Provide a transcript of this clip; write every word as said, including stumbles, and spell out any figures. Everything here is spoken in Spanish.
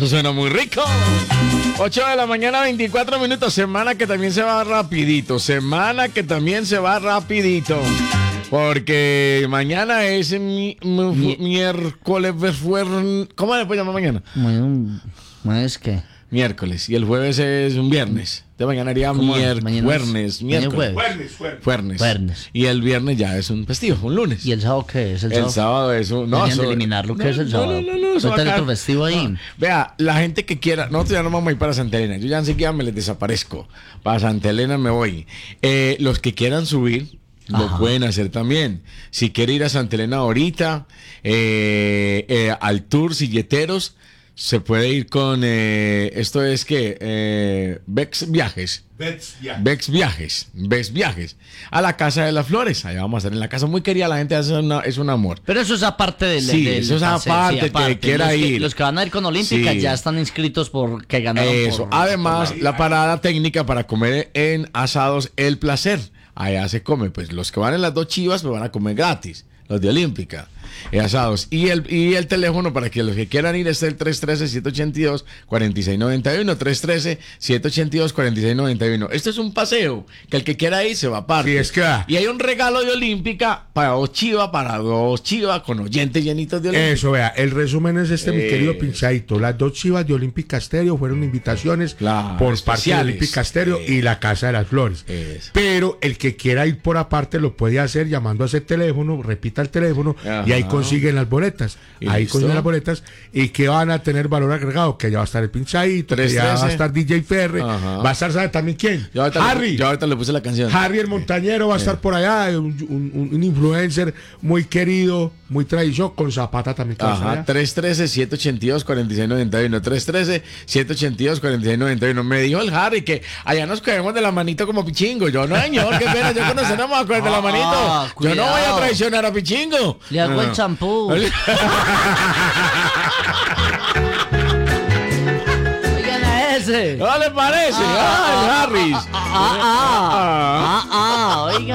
Suena muy rico. ocho de la mañana, veinticuatro minutos. Semana que también se va rapidito. Semana que también se va rapidito. Porque mañana es mi, mi, Mi- miércoles. fuer- ¿Cómo le puede llamar mañana? Bueno, ¿es qué? Miércoles. Y el jueves es un viernes. De mañana haría ¿Cómo es? miércoles. Mañana es- Jueves, mañana es miércoles. jueves. Jueves. Jueves. Y el viernes ya es un festivo, un lunes. ¿Y el sábado qué es? El El sábado, sábado es un. No, Deberían de eso- eliminar lo que no, es el no, sábado. No, no, no, eso Sueltan acá- otro festivo ahí. No. Vea, la gente que quiera. Nosotros ya no vamos a ir para Santa Elena. Yo ya enseguida me les desaparezco. Para Santa Elena me voy. Eh, los que quieran subir. Lo Ajá. pueden hacer también. Si quiere ir a Santa Elena ahorita, eh, eh, al tour Silleteros, se puede ir con. Eh, esto es que. Eh, Bex Viajes. Bets, ya. Bex Viajes, Bex Viajes, a la Casa de las Flores. Allá vamos a estar en la casa muy querida, la gente hace una- es un amor. Pero eso es aparte del. Sí, del eso es paseo, aparte, que quiera los ir. Los que van a ir con Olímpica Sí. ya están inscritos porque ganaron. Eso, por- además, por- la parada técnica para comer en Asados El Placer. Allá se come, pues los que van en las dos chivas, pues van a comer gratis. Los de Olímpica, eh, asados. Y el, y el teléfono para que los que quieran ir es el tres uno tres, siete ocho dos, cuatro seis nueve uno. tres uno tres, siete ocho dos, cuatro seis nueve uno. Esto es un paseo que el que quiera ir se va aparte. Sí, es que va. Y hay un regalo de Olímpica para dos chivas, para dos chivas, con oyentes llenitos de Olímpica. Eso, vea, el resumen es este, mi Eso. querido Pinchadito. Las dos chivas de Olímpica Estéreo fueron invitaciones Claro, por parte de especiales. Olímpica Estéreo y la Casa de las Flores. Eso. Pero el que quiera ir por aparte lo puede hacer llamando a ese teléfono, repita el teléfono Ajá. y ahí consiguen las boletas. Y Ahí listo. consiguen las boletas y que van a tener valor agregado, que ya va a estar el Pinchadito, que ya va a tres trece. estar D J Ferre, Ajá. va a estar, ¿sabe también quién? Yo ahorita, Harry. Le, yo ahorita le puse la canción. Harry el Montañero va a estar por allá, un, un- un influencer muy querido, muy tradicional, con Zapata también que va a estar Ajá, allá. tres uno tres, siete ocho dos, cuatro seis nueve uno. tres uno tres, siete ocho dos, cuatro seis nueve uno. Me dijo el Harry que allá nos caemos de la manito como Pichingo. Yo no, señor, qué pena, yo conozco no me acuerdo de la manito. Ah, Yo no voy a cuidado. traicionar a Pichingo. Le hago No, el no. champú. Oigan a ese. ¿No le parece? Ay, Harris. Ah, ah, ah, ah, ah, oigan.